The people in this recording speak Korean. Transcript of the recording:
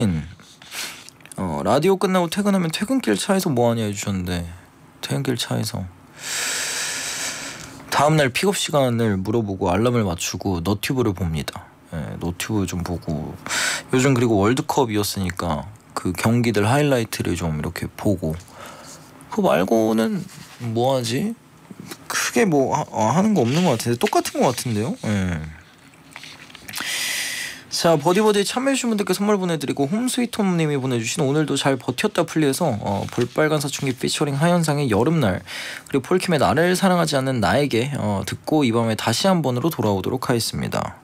라디오 끝나고 퇴근하면 퇴근길 차에서 뭐하냐 해주셨는데, 퇴근길 차에서 다음날 픽업 시간을 물어보고 알람을 맞추고 너튜브를 봅니다. 너튜브 좀 보고, 요즘 그리고 월드컵이었으니까 그 경기들 하이라이트를 좀 이렇게 보고, 그거 말고는 뭐하지? 크게 뭐 하는 거 없는 것 같은데, 똑같은 것 같은데요. 자, 버디버디 참여해주신 분들께 선물 보내드리고, 홈스위트홈님이 보내주신 오늘도 잘 버텼다 플리에서 볼빨간 사춘기 피처링 하현상의 여름날, 그리고 폴킴의 나를 사랑하지 않는 나에게 듣고 이 밤에 다시 한 번으로 돌아오도록 하겠습니다.